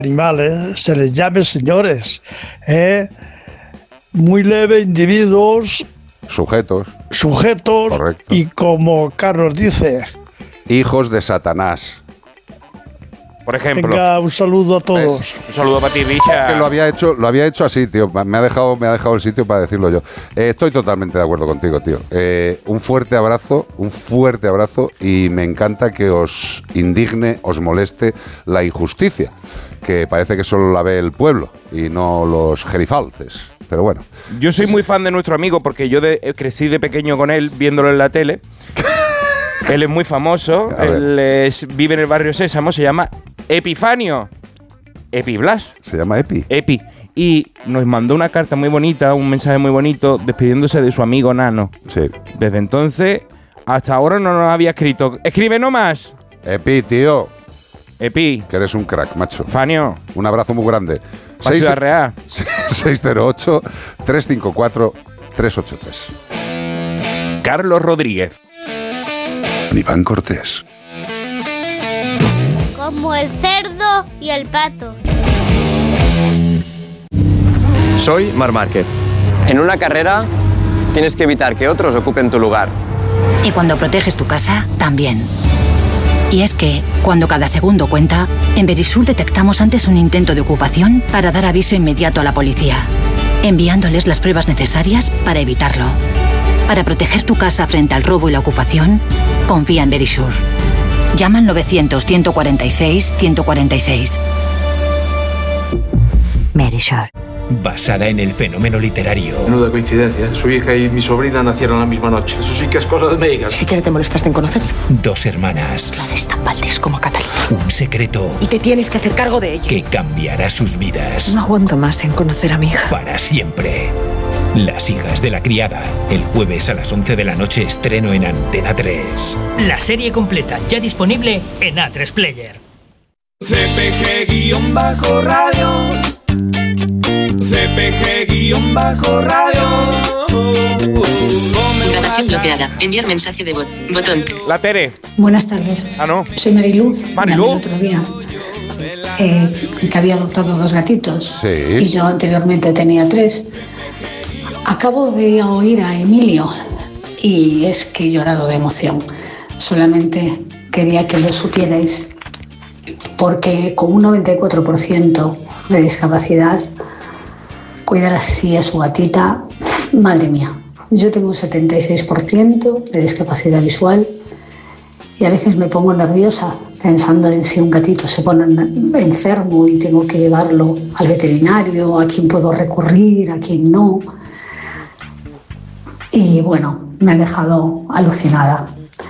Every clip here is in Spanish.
animales se les llame señores, muy leve, individuos, sujetos, correcto. Y como Carlos dice, hijos de Satanás. Por ejemplo. Venga, un saludo a todos. Un saludo para ti, bicha. Que lo había hecho así, tío. Me ha dejado el sitio para decirlo yo. Estoy totalmente de acuerdo contigo, tío. Un fuerte abrazo y me encanta que os indigne, os moleste la injusticia, que parece que solo la ve el pueblo y no los gerifalces. Pero bueno. Yo soy muy fan de nuestro amigo porque yo crecí de pequeño con él viéndolo en la tele. Él es muy famoso, vive en el barrio Sésamo, se llama Epifanio. Epi Blas. Se llama Epi. Epi. Y nos mandó una carta muy bonita, un mensaje muy bonito, despidiéndose de su amigo Nano. Sí. Desde entonces, hasta ahora no nos había escrito. ¡Escribe nomás! Epi, tío. Epi. Que eres un crack, macho. Fanio. Un abrazo muy grande. Pa' Ciudad Real. 608-354-383. Carlos Rodríguez. Iván Cortés. Como el cerdo y el pato. Soy Marc Márquez. En una carrera tienes que evitar que otros ocupen tu lugar. Y cuando proteges tu casa, también. Y es que, cuando cada segundo cuenta, en Verisur detectamos antes un intento de ocupación para dar aviso inmediato a la policía, enviándoles las pruebas necesarias para evitarlo. Para proteger tu casa frente al robo y la ocupación, confía en Verisur. Llama al 900-146-146. Verisur. Basada en el fenómeno literario. Menuda coincidencia. Su hija y mi sobrina nacieron la misma noche. Eso sí que es cosa de médicas. Si quieres te molestaste en conocerla. Dos hermanas. Clara es tan Valdés como Catalina. Un secreto. Y te tienes que hacer cargo de ella. Que cambiará sus vidas. No aguanto más en conocer a mi hija. Para siempre. Las hijas de la criada. El jueves a las 11 de la noche estreno en Antena 3. La serie completa ya disponible en A3 Player. CPG-radio. CPG-radio. Grabación bloqueada. Enviar mensaje de voz. Botón. La Tere. Buenas tardes. Ah, no. Soy Mariluz. Mariluz. El otro día que había adoptado 2 gatitos. Sí. Y yo anteriormente tenía 3. Acabo de oír a Emilio y es que he llorado de emoción. Solamente quería que lo supierais, porque con un 94% de discapacidad, cuidar así a su gatita, madre mía. Yo tengo un 76% de discapacidad visual y a veces me pongo nerviosa pensando en si un gatito se pone enfermo y tengo que llevarlo al veterinario, a quién puedo recurrir, a quién no. Y bueno, me ha dejado alucinada.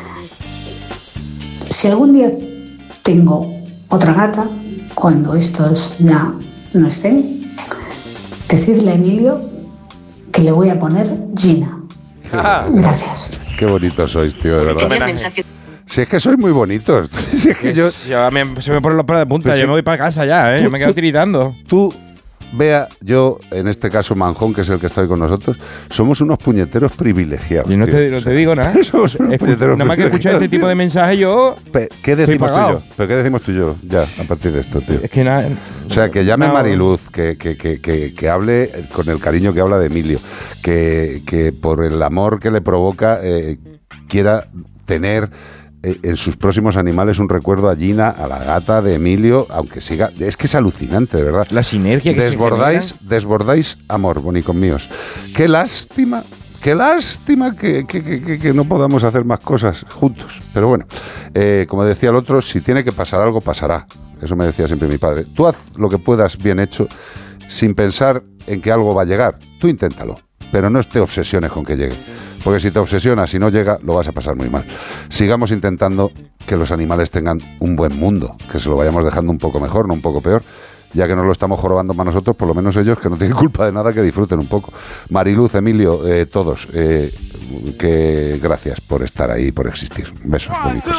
Si algún día tengo otra gata, cuando estos ya no estén, decidle a Emilio que le voy a poner Gina. Gracias. Qué bonitos sois, tío, de verdad. Mensaje. Si es que sois muy bonitos. Si es que se me ponen los pelos de punta. Pues yo me voy para casa ya, yo me quedo tiritando. Tú, Bea, yo, en este caso Manjón, que es el que está hoy con nosotros, somos unos puñeteros privilegiados. Y no te digo nada. Somos unos puñeteros nada más que escuchar este tipo de mensajes yo... ¿Qué decimos tú y yo? ¿Pero qué decimos tú y yo ya, a partir de esto, tío? Es que nada... O sea, que llame Mariluz, que hable con el cariño que habla de Emilio, que por el amor que le provoca quiera tener... en sus próximos animales un recuerdo a Gina, a la gata de Emilio, aunque siga... Es que es alucinante, de verdad. La sinergia que desbordáis amor, bonicos míos. Qué lástima que no podamos hacer más cosas juntos. Pero bueno, como decía el otro, si tiene que pasar algo, pasará. Eso me decía siempre mi padre. Tú haz lo que puedas bien hecho, sin pensar en que algo va a llegar. Tú inténtalo, pero no te obsesiones con que llegue. Porque si te obsesionas y no llega, lo vas a pasar muy mal. Sigamos intentando que los animales tengan un buen mundo, que se lo vayamos dejando un poco mejor, no un poco peor. Ya que no lo estamos jorobando para nosotros, por lo menos ellos, que no tienen culpa de nada, que disfruten un poco. Mariluz, Emilio, todos, que gracias por estar ahí, por existir. Besos bonitos.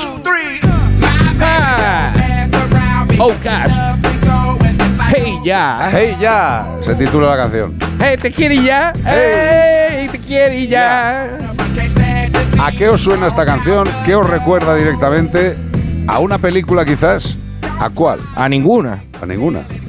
Outcast. Hey ya. Hey ya. Se titula la canción. Hey, te quiere ya. Hey, te quiere ya. ¿A qué os suena esta canción? ¿Qué os recuerda directamente? ¿A una película quizás? ¿A cuál? A ninguna. A ninguna.